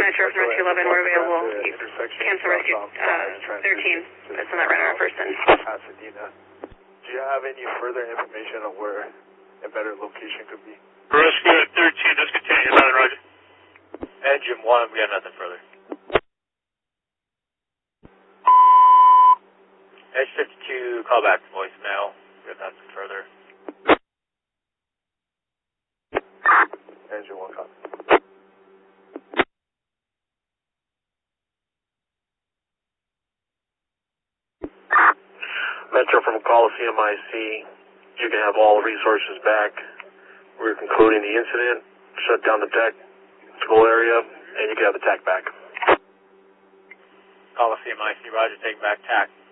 Metro from Rescue 11, we're available. Cancel Rescue 13. That's on that radar person. Pasadena. Do you have any further information on where a better location could be? Rescue 13, let's continue. Nothing, Roger. Engine 1, we got nothing further. Edge 52, call back to voicemail. We have nothing further. Engine 1, copy. Metro from Coliseum IC, you can have all resources back. We're concluding the incident, shut down the tech school area, and you can have the tech back. Coliseum IC, Roger, take back TAC.